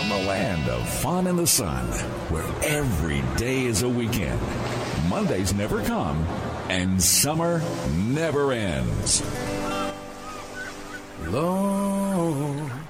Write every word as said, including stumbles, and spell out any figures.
From the land of fun in the sun, where every day is a weekend, Mondays never come, and summer never ends. Lord.